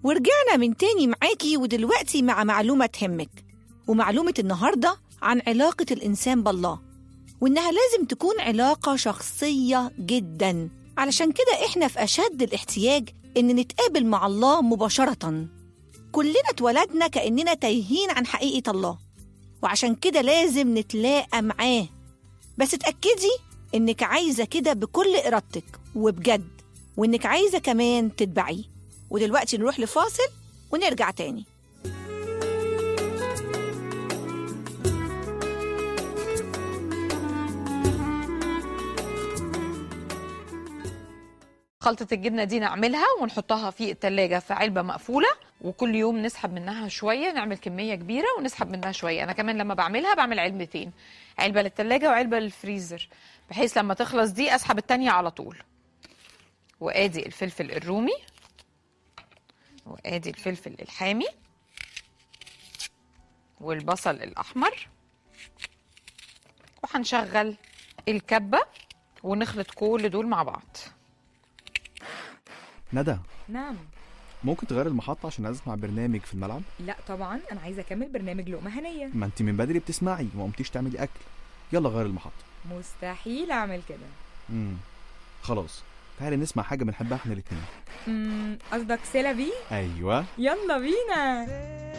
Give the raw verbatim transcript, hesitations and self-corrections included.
ورجعنا من تاني معاكي، ودلوقتي مع معلومة تهمك. ومعلومة النهاردة عن علاقة الإنسان بالله، وإنها لازم تكون علاقة شخصية جداً. علشان كده إحنا في أشد الاحتياج إن نتقابل مع الله مباشرة. كلنا اتولدنا كأننا تايهين عن حقيقة الله، وعشان كده لازم نتلاقى معاه. بس اتأكدي إنك عايزة كده بكل إرادتك وبجد، وإنك عايزة كمان تتبعيه. ودلوقتي نروح لفاصل ونرجع تاني. خلطة الجبنة دي نعملها ونحطها في التلاجة في علبة مقفولة، وكل يوم نسحب منها شوية، نعمل كمية كبيرة ونسحب منها شوية. أنا كمان لما بعملها بعمل علبتين، علبة للتلاجة وعلبة للفريزر، بحيث لما تخلص دي أسحب التانية على طول. وآدي الفلفل الرومي، وآدي الفلفل الحامي، والبصل الأحمر، وهنشغل الكبة ونخلط كل دول مع بعض. ندى. نعم. ممكن تغير المحطة عشان أسمع برنامج في الملعب؟ لا طبعا، أنا عايزة أكمل برنامج لقمة هنية. ما أنت من بدري بتسمعي وما قمتيش تعملي أكل. يلا غير المحطة. مستحيل أعمل كده. امم خلاص، تعالي نسمع حاجة بنحبها احنا الاتنين. امم قصدك سيلا بي؟ أيوة، يلا بينا.